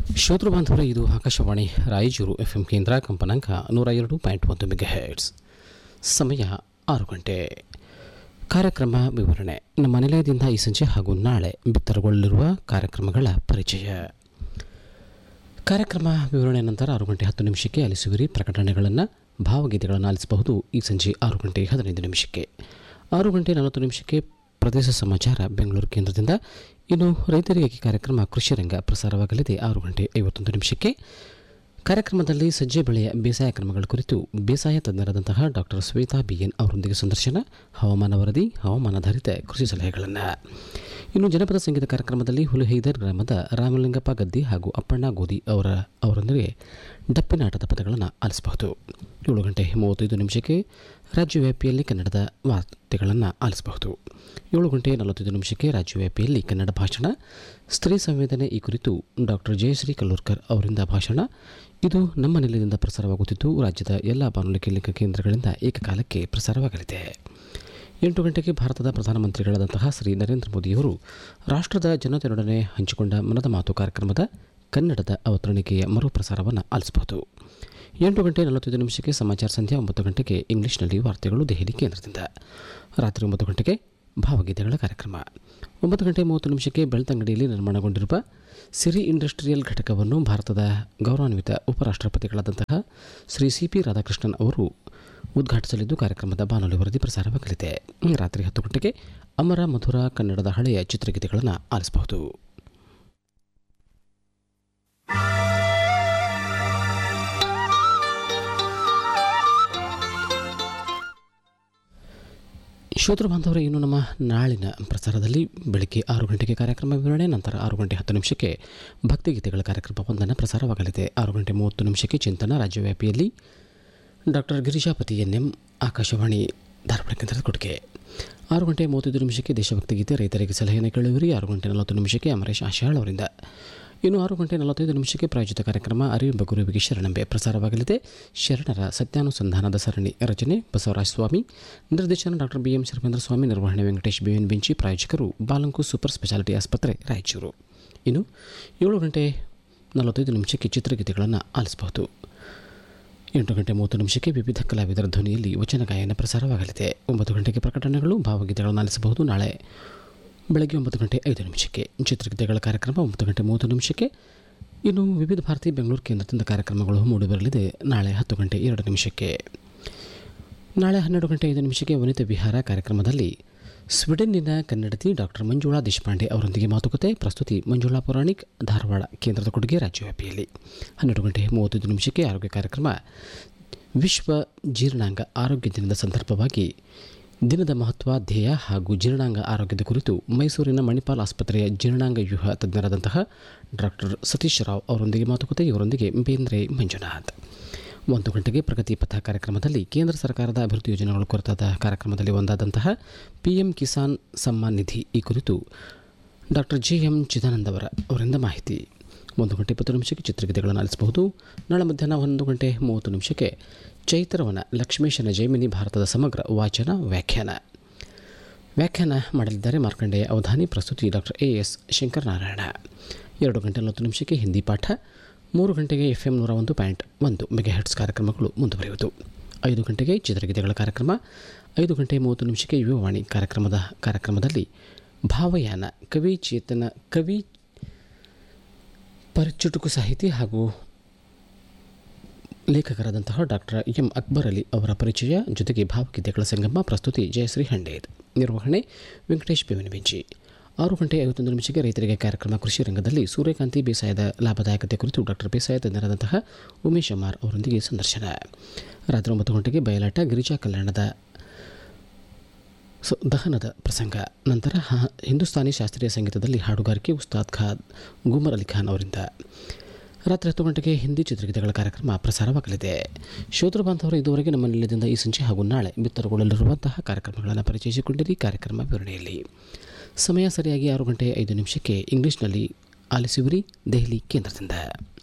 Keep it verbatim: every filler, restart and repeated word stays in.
ಶ್ರೋತೃ ಬಾಂಧವರೇ, ಇದು ಆಕಾಶವಾಣಿ ರಾಯಚೂರು ಎಫ್ ಎಂ ಕೇಂದ್ರ, ಕಂಪನಾಂಕ ನೂರ ಎರಡು ಪಾಯಿಂಟ್ ಒಂದು ಮೆಗಾ ಹೆರ್ಟ್ಸ್. ಸಮಯ ಆರು ಗಂಟೆ. ಕಾರ್ಯಕ್ರಮ ವಿವರಣೆ. ನಮ್ಮ ನಿಲಯದಿಂದ ಈ ಸಂಜೆ ಹಾಗೂ ನಾಳೆ ಬಿತ್ತರಗೊಳ್ಳಲಿರುವ ಕಾರ್ಯಕ್ರಮಗಳ ಪರಿಚಯ. ಕಾರ್ಯಕ್ರಮ ವಿವರಣೆ ನಂತರ ಆರು ಗಂಟೆ ಹತ್ತು ನಿಮಿಷಕ್ಕೆ ಆಲಿಸುವಿರಿ ಪ್ರಕಟಣೆಗಳನ್ನು, ಭಾವಗೀತೆಗಳನ್ನು ಆಲಿಸಬಹುದು ಈ ಸಂಜೆ ಆರು ಗಂಟೆ ಹದಿನೈದು ನಿಮಿಷಕ್ಕೆ. ಆರು ಗಂಟೆ ನಲವತ್ತು ನಿಮಿಷಕ್ಕೆ ಪ್ರದೇಶ ಸಮಾಚಾರ ಬೆಂಗಳೂರು ಕೇಂದ್ರದಿಂದ. ಇನ್ನು ರೈತರಿಗೆ ಕಾರ್ಯಕ್ರಮ ಕೃಷಿರಂಗ ಪ್ರಸಾರವಾಗಲಿದೆ ಆರು ಗಂಟೆ ಐವತ್ತೊಂದು ನಿಮಿಷಕ್ಕೆ. ಕಾರ್ಯಕ್ರಮದಲ್ಲಿ ಸಜ್ಜೆ ಬೆಳೆಯ ಬೇಸಾಯ ಕ್ರಮಗಳ ಕುರಿತು ಬೇಸಾಯ ತಜ್ಞರಾದಂತಹ ಡಾಕ್ಟರ್ ಶ್ವೇತಾ ಬಿ ಎನ್ ಅವರೊಂದಿಗೆ ಸಂದರ್ಶನ, ಹವಾಮಾನ ವರದಿ, ಹವಾಮಾನಾಧಾರಿತ ಕೃಷಿ ಸಲಹೆಗಳನ್ನು. ಇನ್ನು ಜನಪದ ಸಂಗೀತ ಕಾರ್ಯಕ್ರಮದಲ್ಲಿ ಹುಲಿಹೈದರ್ ಗ್ರಾಮದ ರಾಮಲಿಂಗಪ್ಪ ಗದ್ದಿ ಹಾಗೂ ಅಪ್ಪಣ್ಣ ಗೋದಿ ಅವರ ಅವರೊಂದಿಗೆ ಡಪ್ಪಿನಾಟದ ಪದಗಳನ್ನು ಆಲಿಸಬಹುದು. ಏಳು ಗಂಟೆ ಮೂವತ್ತೈದು ನಿಮಿಷಕ್ಕೆ ರಾಜ್ಯವ್ಯಾಪಿಯಲ್ಲಿ ಕನ್ನಡದ ವಾರ್ತೆಗಳನ್ನು ಆಲಿಸಬಹುದು. ಏಳು ಗಂಟೆ ನಲವತ್ತೈದು ನಿಮಿಷಕ್ಕೆ ರಾಜ್ಯವ್ಯಾಪಿಯಲ್ಲಿ ಕನ್ನಡ ಭಾಷಣ, ಸ್ತ್ರೀ ಸಂವೇದನೆ ಈ ಕುರಿತು ಡಾಕ್ಟರ್ ಜಯಶ್ರೀ ಕಲ್ಲೂರ್ಕರ್ ಅವರಿಂದ ಭಾಷಣ. ಇದು ನಮ್ಮ ನಿಲಯದಿಂದ ಪ್ರಸಾರವಾಗುತ್ತಿದ್ದು ರಾಜ್ಯದ ಎಲ್ಲ ಬಾನುಲಿ ಕೇಂದ್ರಗಳಿಂದ ಏಕಕಾಲಕ್ಕೆ ಪ್ರಸಾರವಾಗಲಿದೆ. ಎಂಟು ಗಂಟೆಗೆ ಭಾರತದ ಪ್ರಧಾನಮಂತ್ರಿಗಳಾದಂತಹ ಶ್ರೀ ನರೇಂದ್ರ ಮೋದಿಯವರು ರಾಷ್ಟ್ರದ ಜನತೆಯೊಡನೆ ಹಂಚಿಕೊಂಡ ಮನದ ಮಾತು ಕಾರ್ಯಕ್ರಮದ ಕನ್ನಡದ ಅವತರಣಿಕೆಯ ಮರುಪ್ರಸಾರವನ್ನು ಆಲಿಸಬಹುದು. ಎಂಟು ಗಂಟೆ ನಲವತ್ತೈದು ನಿಮಿಷಕ್ಕೆ ಸಮಾಚಾರ ಸಂಧ್ಯಾ. ಒಂಬತ್ತು ಗಂಟೆಗೆ ಇಂಗ್ಲಿಷ್ನಲ್ಲಿ ವಾರ್ತೆಗಳು ದೆಹಲಿ ಕೇಂದ್ರದಿಂದ. ರಾತ್ರಿ ಒಂಬತ್ತು ಗಂಟೆಗೆ ಭಾವಗೀತೆಗಳ ಕಾರ್ಯಕ್ರಮ. ಒಂಬತ್ತು ಗಂಟೆ ಮೂವತ್ತು ನಿಮಿಷಕ್ಕೆ ಬೆಳ್ತಂಗಡಿಯಲ್ಲಿ ನಿರ್ಮಾಣಗೊಂಡಿರುವ ಸಿರಿ ಇಂಡಸ್ಟ್ರಿಯಲ್ ಘಟಕವನ್ನು ಭಾರತದ ಗೌರವಾನ್ವಿತ ಉಪರಾಷ್ಟ್ರಪತಿಗಳಾದಂತಹ ಶ್ರೀ ಸಿ ಪಿ ರಾಧಾಕೃಷ್ಣನ್ ಅವರು ಉದ್ಘಾಟಿಸಲಿದ್ದು ಕಾರ್ಯಕ್ರಮದ ಬಾನುಲಿ ವರದಿ ಪ್ರಸಾರವಾಗಲಿದೆ. ರಾತ್ರಿ ಹತ್ತು ಗಂಟೆಗೆ ಅಮರ ಮಧುರ ಕನ್ನಡದ ಹಳೆಯ ಚಿತ್ರಗೀತೆಗಳನ್ನು ಆಲಿಸಬಹುದು. ಶ್ರೋತೃ ಬಾಂಧವರೇ, ಇನ್ನು ನಮ್ಮ ನಾಳಿನ ಪ್ರಸಾರದಲ್ಲಿ ಬೆಳಗ್ಗೆ ಆರು ಗಂಟೆಗೆ ಕಾರ್ಯಕ್ರಮ ವಿವರಣೆ, ನಂತರ ಆರು ಗಂಟೆ ಹತ್ತು ನಿಮಿಷಕ್ಕೆ ಭಕ್ತಿಗೀತೆಗಳ ಕಾರ್ಯಕ್ರಮ ಒಂದನ್ನು ಪ್ರಸಾರವಾಗಲಿದೆ. ಆರು ಗಂಟೆ ಮೂವತ್ತು ನಿಮಿಷಕ್ಕೆ ಚಿಂತನ, ರಾಜ್ಯವ್ಯಾಪಿಯಲ್ಲಿ doctor Girijapati N M, Akashvani Dharwad ಕೇಂದ್ರದ ಕೊಡುಗೆ. ಆರು ಗಂಟೆ ಮೂವತ್ತೈದು ನಿಮಿಷಕ್ಕೆ ದೇಶಭಕ್ತಿ ಗೀತೆ, ರೈತರಿಗೆ ಸಲಹೆಯನ್ನು ಕೇಳುವಿರಿ. ಆರು ಗಂಟೆ ನಲವತ್ತು ನಿಮಿಷಕ್ಕೆ ಅಮರೇಶ್ ಆಶಾಳ್ ಅವರಿಂದ. ಇನ್ನು ಆರು ಗಂಟೆ ನಲವತ್ತೈದು ನಿಮಿಷಕ್ಕೆ ಪ್ರಾಯೋಜಿತ ಕಾರ್ಯಕ್ರಮ ಅರಿವೆಂಬ ಗುರುವಿಗೆ ಶರಣಂಬೆ ಪ್ರಸಾರವಾಗಲಿದೆ. ಶರಣರ ಸತ್ಯಾನುಸಂಧಾನದ ಸರಣಿ, ರಚನೆ ಬಸವರಾಜ ಸ್ವಾಮಿ, ನಿರ್ದೇಶನ ಡಾಕ್ಟರ್ ಬಿ ಎಂ ಶರ್ಮೇಂದ್ರ ಸ್ವಾಮಿ, ನಿರ್ವಹಣೆ ವೆಂಕಟೇಶ್ ಬಿ ಎನ್ ಬಿಂಚಿ, ಪ್ರಾಯೋಜಕರು ಬಾಲಂಕು ಸೂಪರ್ ಸ್ಪೆಷಾಲಿಟಿ ಆಸ್ಪತ್ರೆ ರಾಯಚೂರು. ಇನ್ನು ಏಳು ಗಂಟೆ ನಲವತ್ತೈದು ನಿಮಿಷಕ್ಕೆ ಚಿತ್ರಗೀತೆಗಳನ್ನು ಆಲಿಸಬಹುದು. ಎಂಟು ಗಂಟೆ ಮೂವತ್ತು ನಿಮಿಷಕ್ಕೆ ವಿವಿಧ ಕಲಾವಿದರ ಧ್ವನಿಯಲ್ಲಿ ವಚನ ಗಾಯನ ಪ್ರಸಾರವಾಗಲಿದೆ. ಒಂಬತ್ತು ಗಂಟೆಗೆ ಪ್ರಕಟಣೆಗಳು, ಭಾವಗೀತೆಗಳನ್ನು ಆಲಿಸಬಹುದು. ನಾಳೆ ಬೆಳಗ್ಗೆ ಒಂಬತ್ತು ಗಂಟೆ ಐದು ನಿಮಿಷಕ್ಕೆ ಚಿತ್ರಗೀತೆಗಳ ಕಾರ್ಯಕ್ರಮ. ಒಂಬತ್ತು ಗಂಟೆ ಮೂವತ್ತು ನಿಮಿಷಕ್ಕೆ ಇನ್ನು ವಿವಿಧ ಭಾರತಿ ಬೆಂಗಳೂರು ಕೇಂದ್ರದಿಂದ ಕಾರ್ಯಕ್ರಮಗಳು ಮೂಡಿಬರಲಿದೆ. ನಾಳೆ ಹತ್ತು ಗಂಟೆ ಎರಡು ನಿಮಿಷಕ್ಕೆ. ನಾಳೆ ಹನ್ನೆರಡು ಗಂಟೆ ಐದು ನಿಮಿಷಕ್ಕೆ ವನಿತಾ ವಿಹಾರ ಕಾರ್ಯಕ್ರಮದಲ್ಲಿ ಸ್ವೀಡನ್ನಿನ ಕನ್ನಡತಿ ಡಾಕ್ಟರ್ ಮಂಜುಳಾ ದೇಶಪಾಂಡೆ ಅವರೊಂದಿಗೆ ಮಾತುಕತೆ. ಪ್ರಸ್ತುತಿ ಮಂಜುಳಾ ಪುರಾಣಿಕ್, ಧಾರವಾಡ ಕೇಂದ್ರದ ಕೊಡುಗೆ ರಾಜ್ಯವ್ಯಾಪಿಯಲ್ಲಿ. ಹನ್ನೆರಡು ಗಂಟೆ ಮೂವತ್ತೈದು ನಿಮಿಷಕ್ಕೆ ಆರೋಗ್ಯ ಕಾರ್ಯಕ್ರಮ. ವಿಶ್ವ ಜೀರ್ಣಾಂಗ ಆರೋಗ್ಯ ದಿನದ ಸಂದರ್ಭವಾಗಿ ದಿನದ ಮಹತ್ವ, ಧ್ಯೇಯ ಹಾಗೂ ಜೀರ್ಣಾಂಗ ಆರೋಗ್ಯದ ಕುರಿತು ಮೈಸೂರಿನ ಮಣಿಪಾಲ್ ಆಸ್ಪತ್ರೆಯ ಜೀರ್ಣಾಂಗ ವ್ಯೂಹ ತಜ್ಞರಾದಂತಹ ಡಾಕ್ಟರ್ ಸತೀಶ್ ರಾವ್ ಅವರೊಂದಿಗೆ ಮಾತುಕತೆ. ಇವರೊಂದಿಗೆ ಬೇಂದ್ರೆ ಮಂಜುನಾಥ್. ಒಂದು ಗಂಟೆಗೆ ಪ್ರಗತಿ ಪಥ ಕಾರ್ಯಕ್ರಮದಲ್ಲಿ ಕೇಂದ್ರ ಸರ್ಕಾರದ ಅಭಿವೃದ್ಧಿ ಯೋಜನೆಗಳ ಕುರಿತಾದ ಕಾರ್ಯಕ್ರಮದಲ್ಲಿ ಒಂದಾದಂತಹ ಪಿ ಎಂ ಕಿಸಾನ್ ಸಮ್ಮಾನ್ ನಿಧಿ ಈ ಕುರಿತು ಡಾಕ್ಟರ್ ಜೆ ಎಂ ಚಿದಾನಂದ ಅವರ ಅವರಿಂದ ಮಾಹಿತಿ. ಒಂದು ಗಂಟೆ ಇಪ್ಪತ್ತು ನಿಮಿಷಕ್ಕೆ ಚಿತ್ರಗೀತೆಗಳನ್ನು ಆಲಿಸಬಹುದು. ನಾಳೆ ಮಧ್ಯಾಹ್ನ ಒಂದು ಗಂಟೆ ಮೂವತ್ತು ನಿಮಿಷಕ್ಕೆ ಚೈತ್ರವನ ಲಕ್ಷ್ಮೇಶನ ಜೈಮಿನಿ ಭಾರತದ ಸಮಗ್ರ ವಾಚನ ವ್ಯಾಖ್ಯಾನ ವ್ಯಾಖ್ಯಾನ ಮಾಡಲಿದ್ದಾರೆ ಮಾರ್ಕಂಡೇಯ ಅವಧಾನಿ. ಪ್ರಸ್ತುತಿ ಡಾಕ್ಟರ್ ಎ ಎಸ್ ಶಂಕರನಾರಾಯಣ. ಎರಡು ಗಂಟೆ ನಲವತ್ತು ನಿಮಿಷಕ್ಕೆ ಹಿಂದಿ ಪಾಠ. ಮೂರು ಗಂಟೆಗೆ ಎಫ್ ಎಂ ನೂರ ಒಂದು ಪಾಯಿಂಟ್ ಒಂದು ಮೆಗಾ ಹೆರ್ಟ್ಸ್ ಕಾರ್ಯಕ್ರಮಗಳು ಮುಂದುವರಿಯುವುದು. ಐದು ಗಂಟೆಗೆ ಚಿತ್ರಗೀತೆಗಳ ಕಾರ್ಯಕ್ರಮ. ಐದು ಗಂಟೆ ಮೂವತ್ತು ನಿಮಿಷಕ್ಕೆ ಯುವವಾಣಿ ಕಾರ್ಯಕ್ರಮದ ಕಾರ್ಯಕ್ರಮದಲ್ಲಿ ಭಾವಯಾನ, ಕವಿ ಚೇತನ ಕವಿ ಪರಿಚುಟುಕು ಸಾಹಿತಿ ಹಾಗೂ ಲೇಖಕರಾದಂತಹ ಡಾಕ್ಟರ್ ಎಂ ಅಕ್ಬರ್ ಅಲಿ ಅವರ ಪರಿಚಯ, ಜೊತೆಗೆ ಭಾವಗೀತೆಗಳ ಸಂಗಮ. ಪ್ರಸ್ತುತಿ ಜಯಶ್ರೀ ಹಂಡೇದ್, ನಿರ್ವಹಣೆ ವೆಂಕಟೇಶ್ ಬೇವಿನ ಬೆಂಚಿ. ಆರು ಗಂಟೆ ಐವತ್ತೊಂದು ನಿಮಿಷಕ್ಕೆ ರೈತರಿಗೆ ಕಾರ್ಯಕ್ರಮ ಕೃಷಿ ರಂಗದಲ್ಲಿ ಸೂರ್ಯಕಾಂತಿ ಬೇಸಾಯದ ಲಾಭದಾಯಕತೆ ಕುರಿತು ಡಾಕ್ಟರ್ ಬೇಸಾಯ ತಜ್ಞರಾದಂತಹ ಉಮೇಶ್ ಅಮಾರ್ ಅವರೊಂದಿಗೆ ಸಂದರ್ಶನ. ರಾತ್ರಿ ಒಂಬತ್ತು ಗಂಟೆಗೆ ಬಯಲಾಟ, ಗಿರಿಜಾ ಕಲ್ಯಾಣದ ದಹನದ ಪ್ರಸಂಗ. ನಂತರ ಹಿಂದೂಸ್ತಾನಿ ಶಾಸ್ತ್ರೀಯ ಸಂಗೀತದಲ್ಲಿ ಹಾಡುಗಾರಿಕೆ ಉಸ್ತಾದ್ ಖಾದ್ ಗುಮರ್ ಅಲಿ ಖಾನ್ ಅವರಿಂದ. ರಾತ್ರಿ ಹತ್ತು ಗಂಟೆಗೆ ಹಿಂದಿ ಚಿತ್ರಗೀತೆಗಳ ಕಾರ್ಯಕ್ರಮ ಪ್ರಸಾರವಾಗಲಿದೆ. ಶ್ರೋತೃ ಬಾಂಧವರು, ಇದುವರೆಗೆ ನಮ್ಮ ನಿಲಯದಿಂದ ಈ ಸಂಜೆ ಹಾಗೂ ನಾಳೆ ಬಿತ್ತರಗೊಳ್ಳಲಿರುವಂತಹ ಕಾರ್ಯಕ್ರಮಗಳನ್ನು ಪರಿಚಯಿಸಿಕೊಂಡಿರಿ ಕಾರ್ಯಕ್ರಮ ವಿವರಣೆಯಲ್ಲಿ. ಸಮಯ ಸರಿಯಾಗಿ ಆರು ಗಂಟೆ ಐದು ನಿಮಿಷಕ್ಕೆ ಇಂಗ್ಲಿಷ್ನಲ್ಲಿ ಆಲಿಸುವಿರಿ ದೆಹಲಿ ಕೇಂದ್ರದಿಂದ.